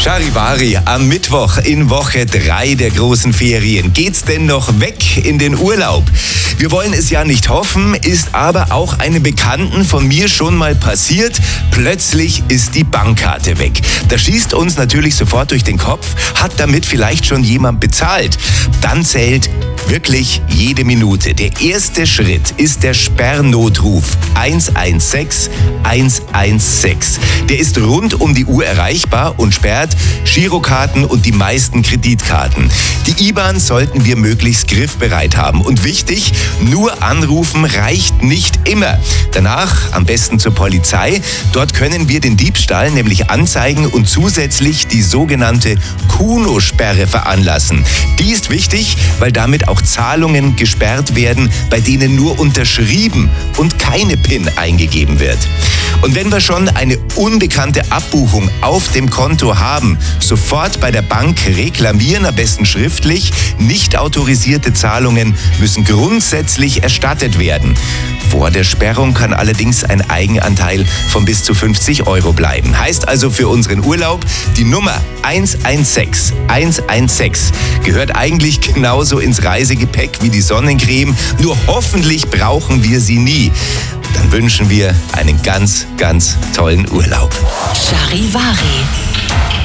Charivari, am Mittwoch in Woche 3 der großen Ferien. Geht's denn noch weg in den Urlaub? Wir wollen es ja nicht hoffen, ist aber auch einem Bekannten von mir schon mal passiert. Plötzlich ist die Bankkarte weg. Das schießt uns natürlich sofort durch den Kopf. Hat damit vielleicht schon jemand bezahlt? Dann zählt wirklich jede Minute. Der erste Schritt ist der Sperrnotruf 116 116. Der ist rund um die Uhr erreichbar und sperrt Girokarten und die meisten Kreditkarten. Die IBAN sollten wir möglichst griffbereit haben. Und wichtig, nur anrufen reicht nicht immer. Danach am besten zur Polizei. Dort können wir den Diebstahl nämlich anzeigen und zusätzlich die sogenannte Kuno-Sperre veranlassen. Die ist wichtig, weil damit auch Zahlungen gesperrt werden, bei denen nur unterschrieben und keine PIN eingegeben wird. Und wenn wir schon eine unbekannte Abbuchung auf dem Konto haben, sofort bei der Bank reklamieren, am besten schriftlich. Nicht autorisierte Zahlungen müssen grundsätzlich erstattet werden. Vor der Sperrung kann allerdings ein Eigenanteil von bis zu 50 € bleiben. Heißt also für unseren Urlaub, die Nummer 116 116 gehört eigentlich genauso ins Reisegepäck wie die Sonnencreme, nur hoffentlich brauchen wir sie nie. Dann wünschen wir einen ganz, ganz tollen Urlaub. Charivari.